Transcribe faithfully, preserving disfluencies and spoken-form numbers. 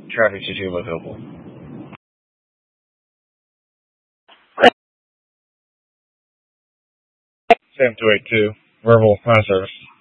Traffic to two available. seven two eight two, verbal, line of service.